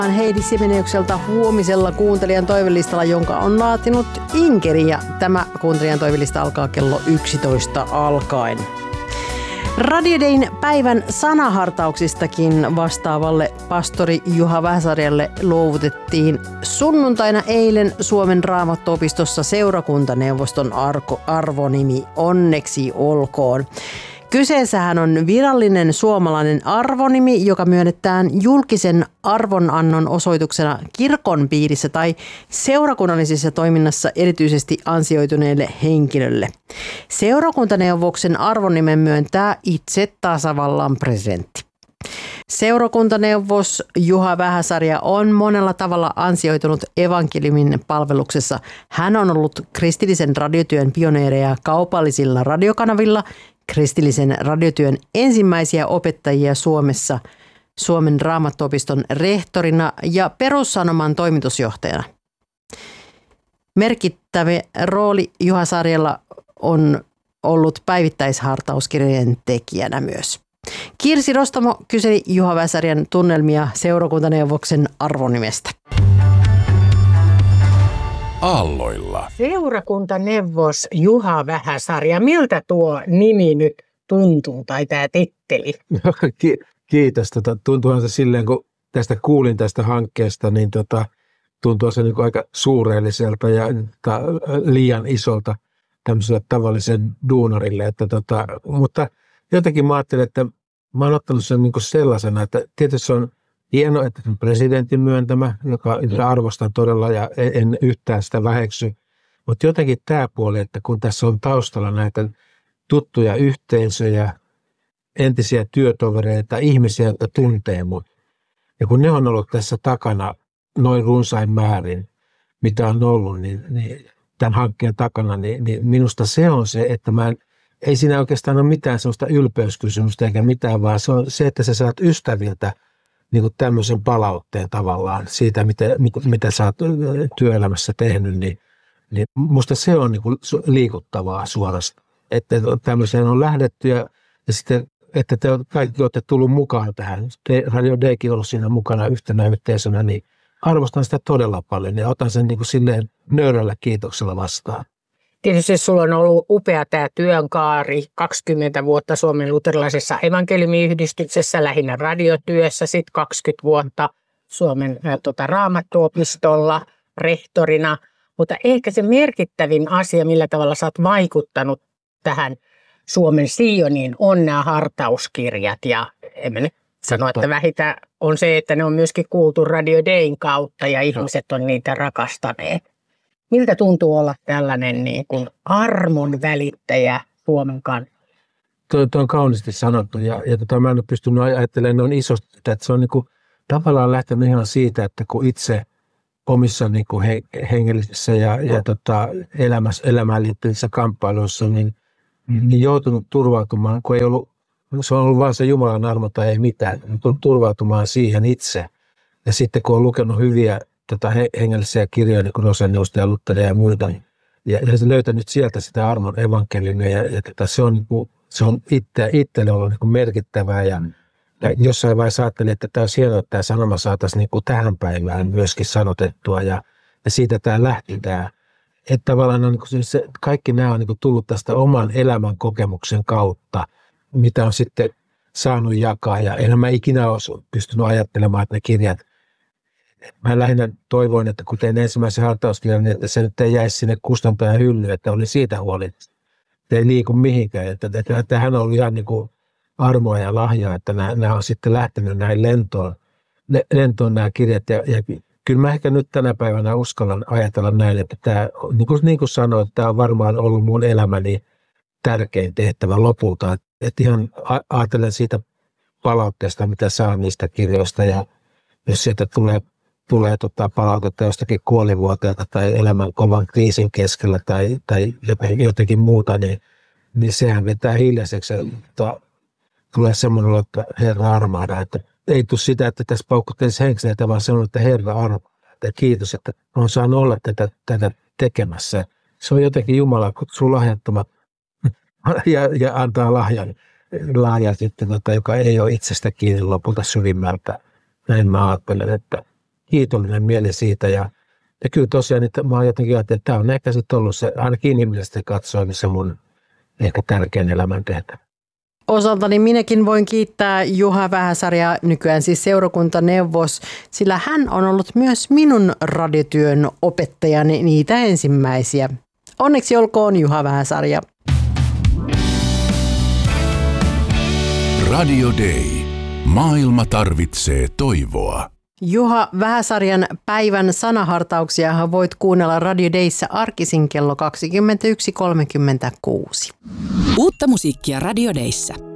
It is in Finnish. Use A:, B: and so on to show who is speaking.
A: Heidi Simeneukselta huomisella kuuntelijan toivelistalla, jonka on laatinut Inkeri, ja tämä kuuntelijan toivelista alkaa kello 11 alkaen. Radio Dayn päivän sanahartauksistakin vastaavalle pastori Juha Vähäsarjalle luovutettiin sunnuntaina eilen Suomen Raamattuopistossa seurakuntaneuvoston arvonimi Onneksi olkoon. Kyseessähän on virallinen suomalainen arvonimi, joka myönnetään julkisen arvonannon osoituksena kirkon piirissä tai seurakunnallisessa toiminnassa erityisesti ansioituneelle henkilölle. Seurakuntaneuvoksen arvonimen myöntää itse tasavallan presidentti. Seurakuntaneuvos Juha Vähäsarja on monella tavalla ansioitunut evankeliumin palveluksessa. Hän on ollut kristillisen radiotyön pioneereja kaupallisilla radiokanavilla, kristillisen radiotyön ensimmäisiä opettajia Suomessa, Suomen Raamattuopiston rehtorina ja Perussanoman toimitusjohtajana. Merkittävä rooli Juha Sarjalla on ollut päivittäishartauskirjojen tekijänä myös. Kirsi Rostamo kyseli Juha Vähäsarjan tunnelmia seurakuntaneuvoksen arvonimestä.
B: Aalloilla.
C: Seurakuntaneuvos Juha Vähäsarja, miltä tuo nimi nyt tuntuu tai tämä titteli?
D: Kiitos. Tuntuuhan se silleen, kun kuulin tästä hankkeesta, niin tuntuu se niin kuin aika suureelliselta ja liian isolta tämmöiselle tavallisen duunarille. Mutta jotenkin mä ajattelin, että mä oon ottanut sen niin kuin sellaisena, että tietysti se on hienoa, että sen presidentin myöntämä, joka arvostan todella ja en yhtään sitä väheksy. Mutta jotenkin tämä puoli, että kun tässä on taustalla näitä tuttuja yhteisöjä, entisiä työtovereita, ihmisiä, jotka tuntee mut. Ja kun ne on ollut tässä takana noin runsain määrin, mitä on ollut, niin tämän hankkeen takana, niin minusta se on se, että ei siinä oikeastaan ole mitään sellaista ylpeyskysymystä eikä mitään, vaan se on se, että sä saat ystäviltä niin kuin tämmöisen palautteen tavallaan siitä, mitä sä oot työelämässä tehnyt, niin musta se on niin kuin liikuttavaa suorastaan. Että tämmöiseen on lähdetty ja sitten, että te kaikki olette tullut mukaan tähän. Radio Daykin on ollut siinä mukana yhtenä yhteisönä, niin arvostan sitä todella paljon ja otan sen niin kuin silleen nöyrällä kiitoksella vastaan.
C: Tietysti sulla on ollut upea tämä työnkaari, 20 vuotta Suomen luterilaisessa evankeliumiyhdistyksessä, lähinnä radiotyössä, sitten 20 vuotta Suomen Raamattuopistolla rehtorina. Mutta ehkä se merkittävin asia, millä tavalla sä oot vaikuttanut tähän Suomen Sioniin, on nämä hartauskirjat. Ja emme nyt sano, että vähitä on se, että ne on myöskin kuultu Radio Dayn kautta ja ihmiset on niitä rakastaneet. Miltä tuntuu olla tällainen niin kuin armon välittäjä Suomen kanssa?
D: Tuo on kauniisti sanottu ja mä en ole pystynyt ajattelemaan noin isosti, että se on niin kuin tavallaan lähtenyt ihan siitä, että kun itse omissa niin kuin hengellisissä ja elämään liittyvissä kamppailuissa, niin joutunut turvautumaan, kun ei ollut, se on ollut vain se Jumalan armo tai ei mitään, turvautumaan siihen itse. Ja sitten kun on lukenut hyviä hengellisiä kirjoja, niin kuin Rosenneusta ja Lutheria ja muita, ja löytänyt sieltä sitä armon evankeliumia, ja se on itselle ollut niin kuin merkittävää, ja jossain vaiheessa ajattelin, että tämä on hienoa, että tämä sanoma saataisiin niin kuin tähän päivään myöskin sanotettua, ja siitä tämä lähti tämä. Että tavallaan on, niin se, kaikki nämä on niin kuin tullut tästä oman elämän kokemuksen kautta, mitä on sitten saanut jakaa, ja enhän mä ikinä olisi pystynyt ajattelemaan, että ne kirjat. Mä lähinnä toivoin, että kun tein ensimmäisen hartauskirjan, niin että se nyt ei jäisi sinne kustantajan hyllyyn, että oli siitä huoli, että ei liiku mihinkään. Että hän on ollut ihan niin kuin armoa ja lahjaa, että nämä on sitten lähtenyt näin lentoon nämä kirjat. Ja kyllä mä ehkä nyt tänä päivänä uskallan ajatella näin, että tämä, niin kuin sanoin, että tämä on varmaan ollut mun elämäni tärkein tehtävä lopulta. Että ihan ajattelen siitä palautteesta, mitä saan niistä kirjoista, ja jos sieltä tulee palautetta jostakin kuolivuoteelta tai elämän kovan kriisin keskellä tai jotenkin muuta, niin sehän vetää hiljaiseksi. Tulee semmoinen, että Herra armaada, että ei tule sitä, että tässä paukuttelisi henkilöitä, vaan semmoinen, että Herra armaada. Että kiitos, että on saanut olla tätä tekemässä. Se on jotenkin Jumala kutsuu lahjattomat ja antaa lahjan sitten, joka ei ole itsestä kiinni lopulta syvimmältä. Näin mä ajattelen, että kiitollinen mieli siitä. Ja kyllä tosiaan, että mä oon jotenkin ajatellut, että tämä on ehkä sitten ollut se, ainakin inhimillisesti katsoen, niin se mun ehkä tärkein elämäntehtävä.
A: Osaltani minäkin voin kiittää Juha Vähäsarjaa, nykyään siis seurakuntaneuvos, sillä hän on ollut myös minun radiotyön opettajani niitä ensimmäisiä. Onneksi olkoon Juha Vähäsarja.
B: Radio Day. Maailma tarvitsee toivoa.
A: Juha Vähäsarjan päivän sanahartauksia voit kuunnella Radio Dayssä arkisin kello 21.36.
E: Uutta musiikkia Radio Dayssä.